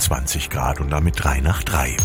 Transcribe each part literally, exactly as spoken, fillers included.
achtundzwanzig Grad und damit drei nach drei.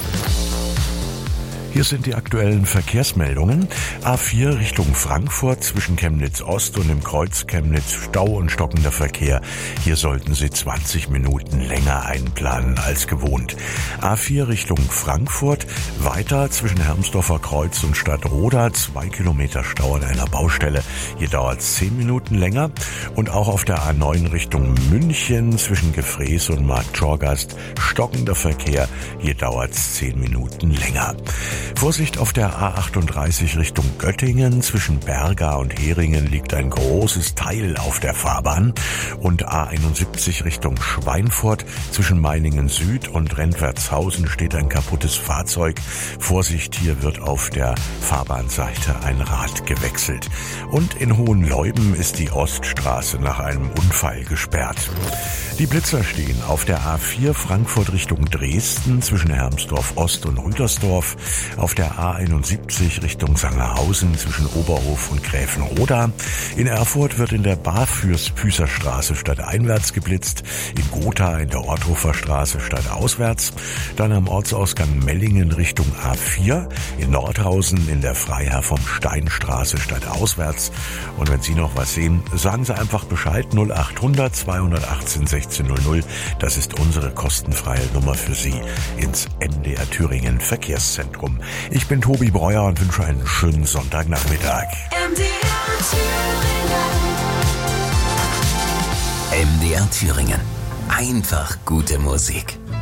Hier sind die aktuellen Verkehrsmeldungen. A vier Richtung Frankfurt zwischen Chemnitz Ost und dem Kreuz Chemnitz Stau und stockender Verkehr. Hier sollten Sie zwanzig Minuten länger einplanen als gewohnt. A vier Richtung Frankfurt weiter zwischen Hermsdorfer Kreuz und Stadtroda. Zwei Kilometer Stau an einer Baustelle. Hier dauert es zehn Minuten länger. Und auch auf der A neun Richtung München zwischen Gefrees und Marktschorgast stockender Verkehr. Hier dauert es zehn Minuten länger. Vorsicht auf der A achtunddreißig Richtung Göttingen. Zwischen Berga und Heringen liegt ein großes Teil auf der Fahrbahn. Und A einundsiebzig Richtung Schweinfurt. Zwischen Meiningen Süd und Rentwertshausen steht ein kaputtes Fahrzeug. Vorsicht, hier wird auf der Fahrbahnseite ein Rad gewechselt. Und in Hohenleuben ist die Oststraße nach einem Unfall gesperrt. Die Blitzer stehen auf der A vier Frankfurt Richtung Dresden zwischen Hermsdorf Ost und Rütersdorf. Auf der A einundsiebzig Richtung Sangerhausen zwischen Oberhof und Gräfenroda. In Erfurt wird in der Barfüßerstraße stadteinwärts geblitzt. In Gotha in der Orthofer Straße stadtauswärts. Dann am Ortsausgang Mellingen Richtung A vier. In Nordhausen in der Freiherr vom Steinstraße stadtauswärts. Und wenn Sie noch was sehen, sagen Sie einfach Bescheid. null achthundert zweihundertachtzehn sechzehn null null. Das ist unsere kostenfreie Nummer für Sie ins M D R Thüringen Verkehrszentrum. Ich bin Tobi Breuer und wünsche einen schönen Sonntagnachmittag. M D R Thüringen. M D R Thüringen. Einfach gute Musik.